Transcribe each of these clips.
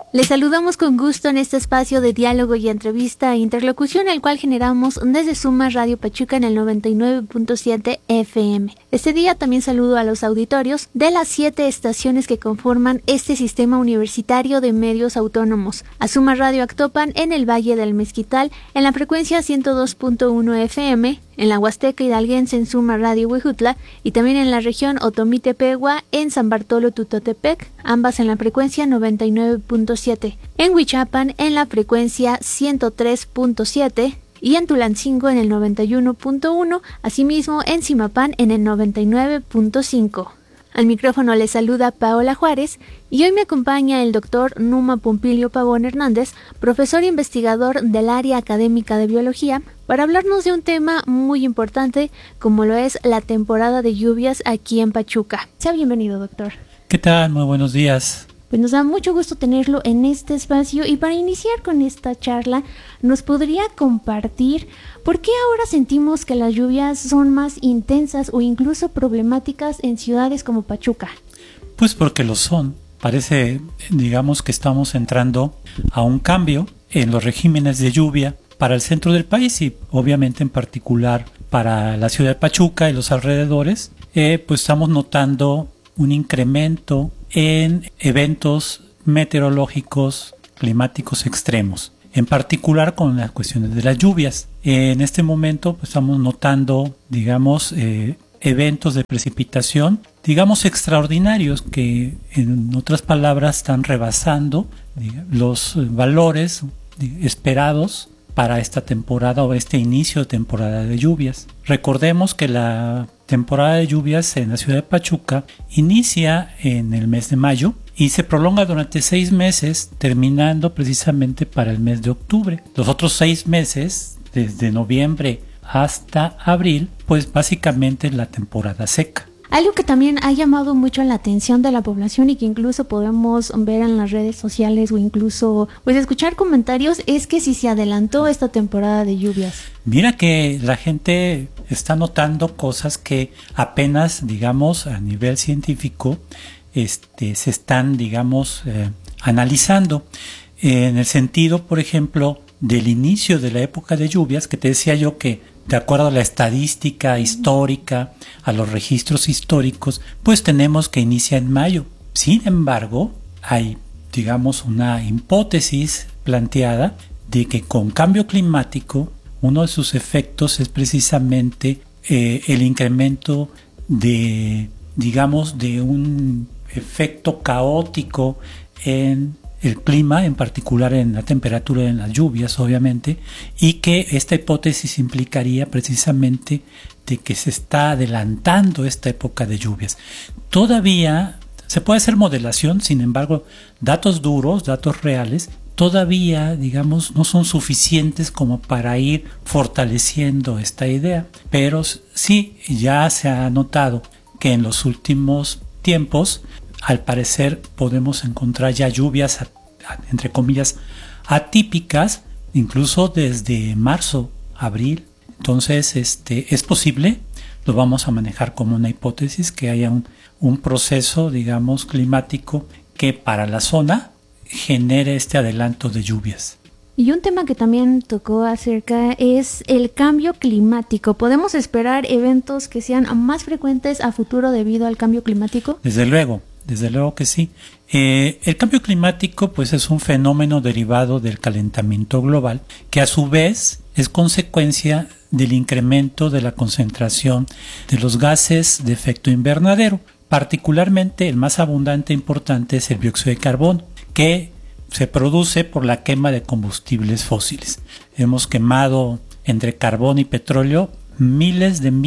Les saludamos con gusto en este espacio de diálogo y entrevista e interlocución, el cual generamos desde Suma Radio Pachuca en el 99.7 FM. Este día también saludo a los auditorios de las 7 estaciones que conforman este sistema universitario de medios autónomos. A Suma Radio Actopan en el Valle del Mezquital en la frecuencia 102.1 FM, en la Huasteca Hidalguense en Suma Radio Huejutla y también en la región Otomí-Tepehua en San Bartolo Tutotepec, ambas en la frecuencia 99.7, en Huichapan en la frecuencia 103.7 y en Tulancingo en el 91.1, asimismo en Zimapán en el 99.5. Al micrófono les saluda Paola Juárez y hoy me acompaña el doctor Numa Pompilio Pavón Hernández, profesor e investigador del área académica de biología, para hablarnos de un tema muy importante como lo es la temporada de lluvias aquí en Pachuca. Sea bienvenido, doctor. ¿Qué tal? Muy buenos días. Pues nos da mucho gusto tenerlo en este espacio y para iniciar con esta charla, ¿nos podría compartir por qué ahora sentimos que las lluvias son más intensas o incluso problemáticas en ciudades como Pachuca? Pues porque lo son. Parece, digamos, que estamos entrando a un cambio en los regímenes de lluvia para el centro del país y obviamente en particular para la ciudad de Pachuca y los alrededores. Pues estamos notando un incremento en eventos meteorológicos climáticos extremos, en particular con las cuestiones de las lluvias. En este momento pues, estamos notando, digamos, eventos de precipitación, digamos, extraordinarios que, en otras palabras, están rebasando los valores esperados para esta temporada o este inicio de temporada de lluvias. Recordemos que la temporada de lluvias en la ciudad de Pachuca inicia en el mes de mayo y se prolonga durante 6 meses, terminando precisamente para el mes de octubre. Los otros 6 meses, desde noviembre hasta abril, pues básicamente es la temporada seca. Algo que también ha llamado mucho la atención de la población y que incluso podemos ver en las redes sociales o incluso pues escuchar comentarios es que si se adelantó esta temporada de lluvias. Mira que la gente está notando cosas que apenas, digamos, a nivel científico se están, digamos, analizando. En el sentido, por ejemplo, del inicio de la época de lluvias, que te decía yo que de acuerdo a la estadística histórica, a los registros históricos, pues tenemos que inicia en mayo. Sin embargo, hay, digamos, una hipótesis planteada de que con cambio climático, uno de sus efectos es precisamente el incremento de, digamos, de un efecto caótico en el clima, en particular en la temperatura, en las lluvias, obviamente, y que esta hipótesis implicaría precisamente de que se está adelantando esta época de lluvias. Todavía se puede hacer modelación, sin embargo, datos duros, datos reales, todavía, digamos, no son suficientes como para ir fortaleciendo esta idea, pero sí ya se ha notado que en los últimos tiempos al parecer podemos encontrar ya lluvias, entre comillas, atípicas, incluso desde marzo, abril. Entonces, es posible, lo vamos a manejar como una hipótesis, que haya un proceso, digamos, climático que para la zona genere este adelanto de lluvias. Y un tema que también tocó acerca es el cambio climático. ¿Podemos esperar eventos que sean más frecuentes a futuro debido al cambio climático? Desde luego que sí. El cambio climático pues es un fenómeno derivado del calentamiento global que a su vez es consecuencia del incremento de la concentración de los gases de efecto invernadero. Particularmente el más abundante e importante es el dióxido de carbono, que se produce por la quema de combustibles fósiles. Hemos quemado entre carbón y petróleo miles de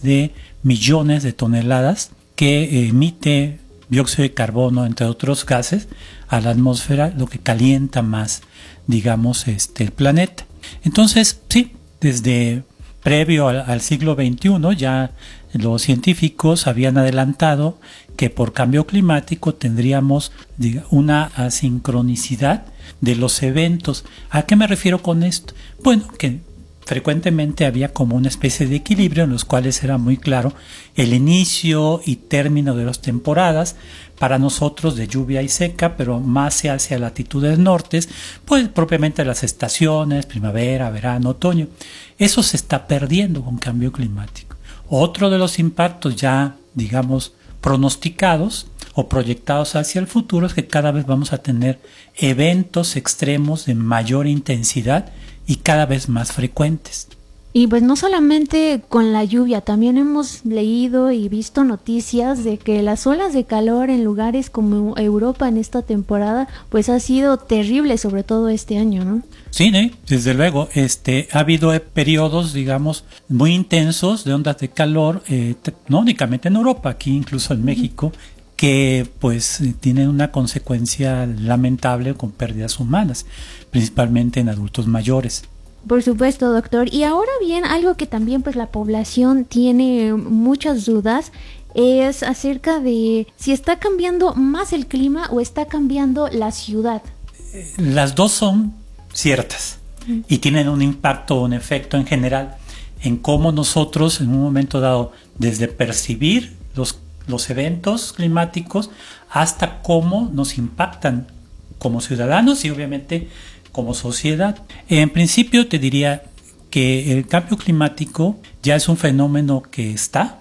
millones de toneladas que emite dióxido de carbono, entre otros gases, a la atmósfera, lo que calienta más, digamos, el planeta. Entonces, sí, desde previo al siglo XXI ya los científicos habían adelantado que por cambio climático tendríamos una asincronicidad de los eventos. ¿A qué me refiero con esto? Bueno, que frecuentemente había como una especie de equilibrio en los cuales era muy claro el inicio y término de las temporadas, para nosotros de lluvia y seca, pero más hacia latitudes nortes, pues propiamente las estaciones, primavera, verano, otoño. Eso se está perdiendo con cambio climático. Otro de los impactos ya, digamos, pronosticados o proyectados hacia el futuro es que cada vez vamos a tener eventos extremos de mayor intensidad y cada vez más frecuentes. Y pues no solamente con la lluvia, también hemos leído y visto noticias de que las olas de calor en lugares como Europa en esta temporada pues ha sido terrible, sobre todo este año, ¿no? Sí, desde luego, ha habido periodos, digamos, muy intensos de ondas de calor, no únicamente en Europa, aquí incluso en México, que pues tienen una consecuencia lamentable con pérdidas humanas, principalmente en adultos mayores. Por supuesto, doctor. Y ahora bien, algo que también pues la población tiene muchas dudas es acerca de si está cambiando más el clima o está cambiando la ciudad. Las dos son ciertas y tienen un impacto o un efecto en general en cómo nosotros en un momento dado, desde percibir los eventos climáticos hasta cómo nos impactan como ciudadanos y obviamente como sociedad. En principio te diría que el cambio climático ya es un fenómeno que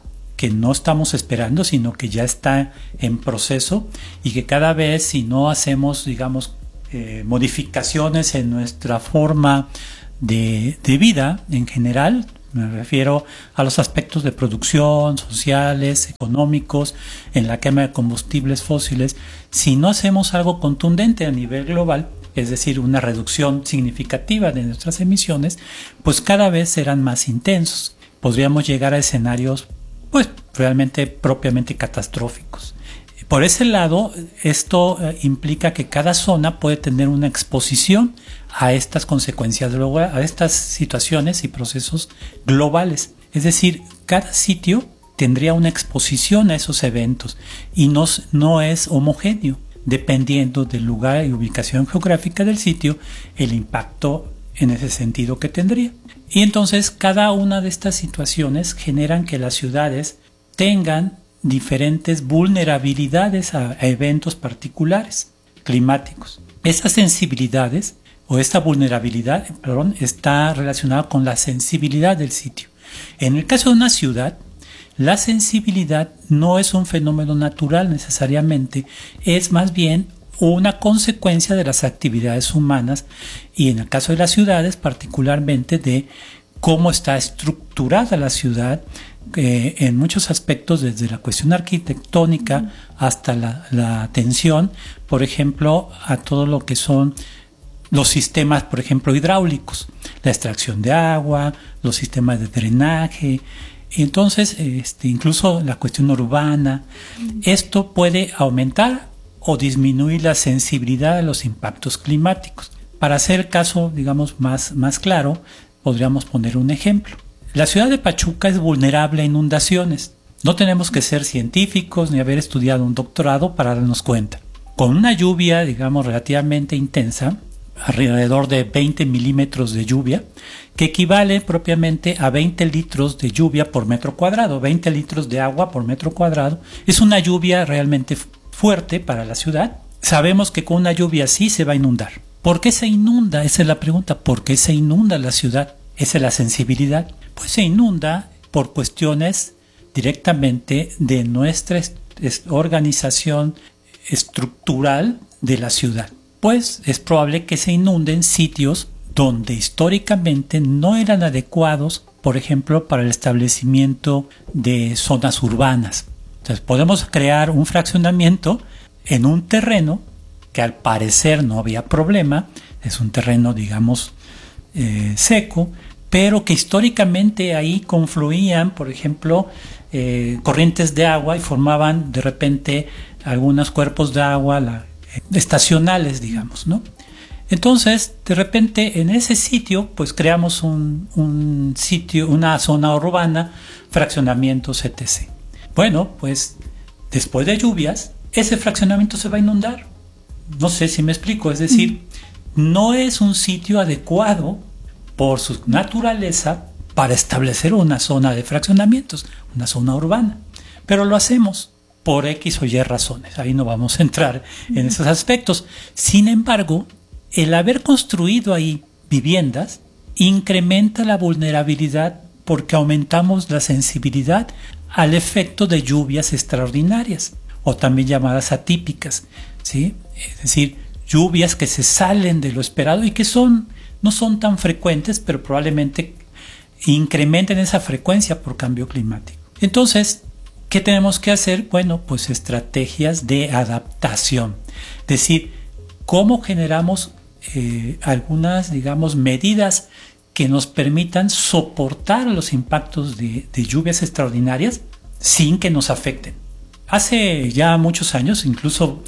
no estamos esperando, sino que ya está en proceso y que cada vez, si no hacemos, digamos, modificaciones en nuestra forma de vida en general, me refiero a los aspectos de producción, sociales, económicos, en la quema de combustibles fósiles, si no hacemos algo contundente a nivel global, es decir, una reducción significativa de nuestras emisiones, pues cada vez serán más intensos. Podríamos llegar a escenarios, pues, realmente propiamente catastróficos. Por ese lado, esto implica que cada zona puede tener una exposición a estas consecuencias, a estas situaciones y procesos globales. Es decir, cada sitio tendría una exposición a esos eventos y no es homogéneo. Dependiendo del lugar y ubicación geográfica del sitio, el impacto en ese sentido que tendría. Y entonces cada una de estas situaciones generan que las ciudades tengan diferentes vulnerabilidades a eventos particulares climáticos. Esas sensibilidades o esta vulnerabilidad, está relacionada con la sensibilidad del sitio. En el caso de una ciudad, la sensibilidad no es un fenómeno natural necesariamente, es más bien una consecuencia de las actividades humanas y en el caso de las ciudades particularmente de cómo está estructurada la ciudad en muchos aspectos, desde la cuestión arquitectónica hasta la atención, por ejemplo, a todo lo que son los sistemas, por ejemplo, hidráulicos, la extracción de agua, los sistemas de drenaje. Entonces, incluso la cuestión urbana, esto puede aumentar o disminuir la sensibilidad a los impactos climáticos. Para hacer el caso, digamos, más claro, podríamos poner un ejemplo. La ciudad de Pachuca es vulnerable a inundaciones. No tenemos que ser científicos ni haber estudiado un doctorado para darnos cuenta. Con una lluvia, digamos, relativamente intensa, alrededor de 20 milímetros de lluvia, que equivale propiamente a 20 litros de lluvia por metro cuadrado, 20 litros de agua por metro cuadrado. Es una lluvia realmente fuerte para la ciudad. Sabemos que con una lluvia así se va a inundar. ¿Por qué se inunda? Esa es la pregunta. ¿Por qué se inunda la ciudad? Esa es la sensibilidad. Pues se inunda por cuestiones directamente de nuestra organización estructural de la ciudad. Pues es probable que se inunden sitios donde históricamente no eran adecuados, por ejemplo, para el establecimiento de zonas urbanas. Entonces podemos crear un fraccionamiento en un terreno que al parecer no había problema, es un terreno, digamos, seco, pero que históricamente ahí confluían, por ejemplo, corrientes de agua y formaban de repente algunos cuerpos de agua estacionales, digamos, ¿no? Entonces, de repente, en ese sitio, pues creamos un sitio, una zona urbana, fraccionamientos, etc. Bueno, pues después de lluvias, ese fraccionamiento se va a inundar. No sé si me explico, es decir, no es un sitio adecuado por su naturaleza para establecer una zona de fraccionamientos, una zona urbana. Pero lo hacemos por X o Y razones. Ahí no vamos a entrar en esos aspectos. Sin embargo, el haber construido ahí viviendas incrementa la vulnerabilidad porque aumentamos la sensibilidad al efecto de lluvias extraordinarias o también llamadas atípicas, ¿sí? Es decir, lluvias que se salen de lo esperado y que no son tan frecuentes, pero probablemente incrementen esa frecuencia por cambio climático. Entonces, ¿qué tenemos que hacer? Bueno, pues estrategias de adaptación. Es decir, ¿cómo generamos algunas, digamos, medidas que nos permitan soportar los impactos de lluvias extraordinarias sin que nos afecten? Hace ya muchos años, incluso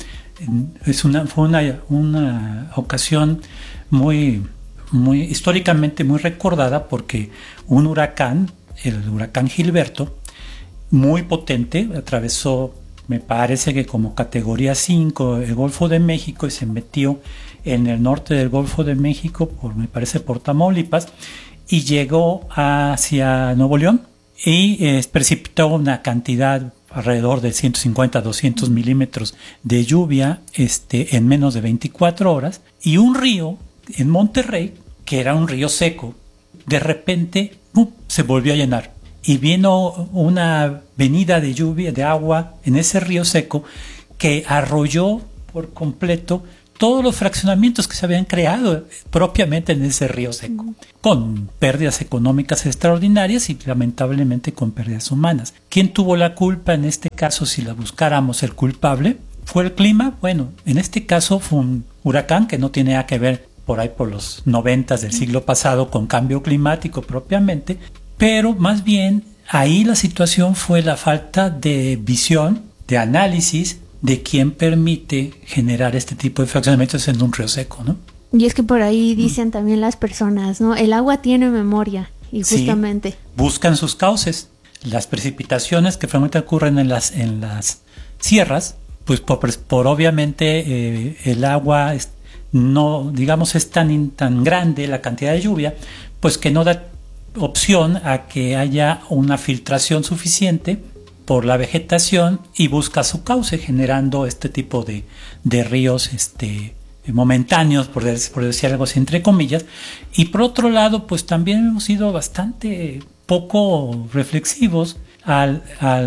fue una ocasión muy históricamente muy recordada porque un huracán, el huracán Gilberto, muy potente, atravesó, me parece que como categoría 5 el Golfo de México y se metió en el norte del Golfo de México, me parece por Tamaulipas, y llegó hacia Nuevo León y precipitó una cantidad alrededor de 150 a 200 milímetros de lluvia en menos de 24 horas, y un río en Monterrey, que era un río seco, de repente se volvió a llenar y vino una venida de lluvia, de agua en ese río seco que arrolló por completo todos los fraccionamientos que se habían creado propiamente en ese río seco, con pérdidas económicas extraordinarias y lamentablemente con pérdidas humanas. ¿Quién tuvo la culpa en este caso? Si la buscáramos, el culpable fue el clima. Bueno, en este caso fue un huracán que no tiene nada que ver por ahí por los 90 del siglo pasado con cambio climático propiamente, pero más bien ahí la situación fue la falta de visión, de análisis de quién permite generar este tipo de fraccionamientos en un río seco, ¿no? Y es que por ahí dicen también las personas, ¿no? El agua tiene memoria y justamente sí, buscan sus cauces. Las precipitaciones que frecuentemente ocurren en las sierras, pues por obviamente el agua no, digamos, es tan grande la cantidad de lluvia, pues que no da opción a que haya una filtración suficiente por la vegetación y busca su cauce generando este tipo de ríos momentáneos, por decir algo así, entre comillas. Y por otro lado, pues también hemos sido bastante poco reflexivos al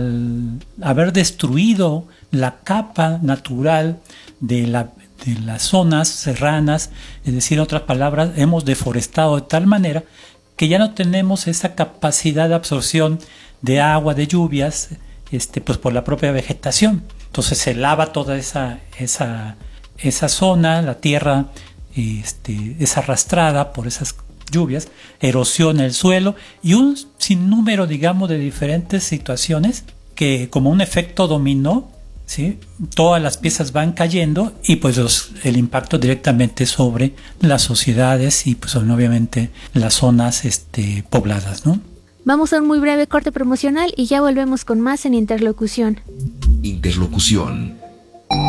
haber destruido la capa natural de las zonas serranas. Es decir, en otras palabras, hemos deforestado de tal manera que ya no tenemos esa capacidad de absorción de agua, de lluvias, pues por la propia vegetación. Entonces se lava toda esa zona, la tierra es arrastrada por esas lluvias, erosiona el suelo y un sinnúmero, digamos, de diferentes situaciones que como un efecto dominó, ¿sí? Todas las piezas van cayendo y pues el impacto directamente sobre las sociedades y pues obviamente las zonas pobladas, ¿no? Vamos a un muy breve corte promocional y ya volvemos con más en Interlocución. Interlocución.